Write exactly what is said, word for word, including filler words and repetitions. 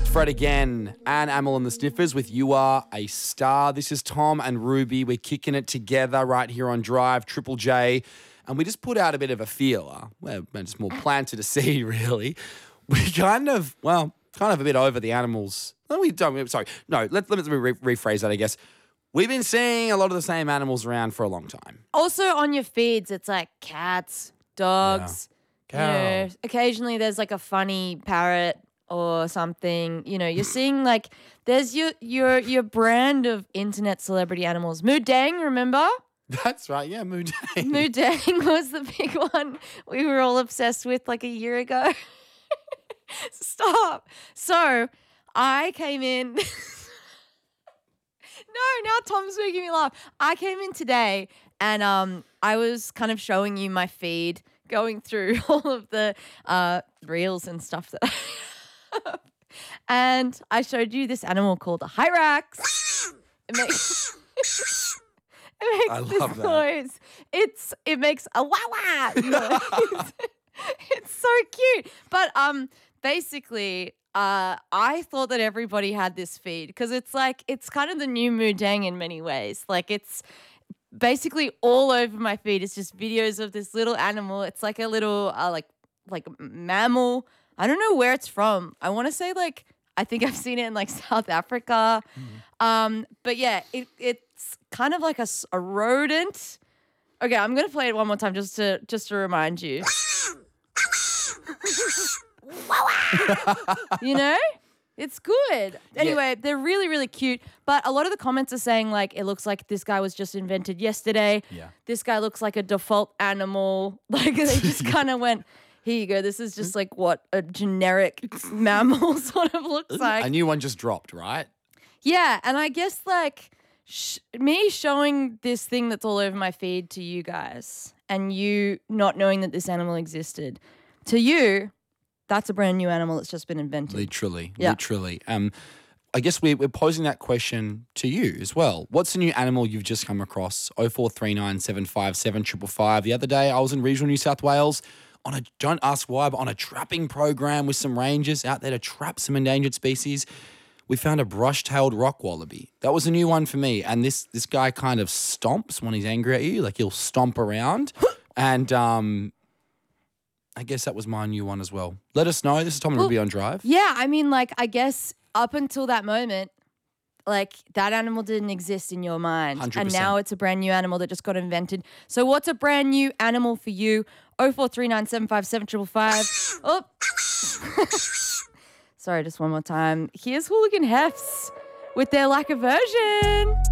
Fred again, and Amel and the Sniffers with You Are a Star. This is Tom and Ruby. We're kicking it together right here on Drive, Triple J. And we just put out a bit of a feeler. We're just more planted a seed, really. We kind of, well, kind of a bit over the animals. No, we don't. Sorry. No, let, let me re- rephrase that, I guess. We've been seeing a lot of the same animals around for a long time. Also on your feeds, it's like cats, dogs. Yeah. You know, occasionally there's like a funny parrot or something. You know, you're seeing like there's your your your brand of internet celebrity animals. Moodang, remember? That's right, yeah, Moodang. Moodang was the big one we were all obsessed with like a year ago. Stop. So I came in. No, now Tom's making me laugh. I came in today and um I was kind of showing you my feed, going through all of the uh, reels and stuff that I have. And I showed you this animal called a Hyrax. It makes, it makes I this love that. noise. It's it makes a wah wah noise. It's so cute. But um, basically, uh, I thought that everybody had this feed because it's like it's kind of the new Moodang in many ways. Like it's basically all over my feed. It's just videos of this little animal. It's like a little uh, like like mammal. I don't know where it's from. I want to say like I think I've seen it in like South Africa. Mm. Um, but yeah, it it's kind of like a, a rodent. Okay, I'm gonna play it one more time just to just to remind you. You know? It's good. Anyway, yeah. They're really, really cute. But a lot of the comments are saying, like, it looks like this guy was just invented yesterday. Yeah. This guy looks like a default animal. Like, they just kind of went, here you go. This is just like what a generic mammal sort of looks like. A new one just dropped, right? Yeah. And I guess, like, sh- me showing this thing that's all over my feed to you guys and you not knowing that this animal existed, to you, that's a brand new animal that's just been invented. Literally, yeah. literally. Um, I guess we're, we're posing that question to you as well. What's the new animal you've just come across? oh four three nine, seven five seven, five five five. The other day I was in regional New South Wales on a, don't ask why, but on a trapping program with some rangers out there to trap some endangered species. We found a brush-tailed rock wallaby. That was a new one for me. And this this guy kind of stomps when he's angry at you. Like he'll stomp around. and... um. I guess that was my new one as well. Let us know. This is Tom and well, Ruby on Drive. Yeah, I mean, like, I guess up until that moment, like, that animal didn't exist in your mind. one hundred percent. And now it's a brand new animal that just got invented. So what's a brand new animal for you? oh four three nine, seven five seven, five five five. Oh. Sorry, just one more time. Here's Hooligan Hefts with their Like a Version.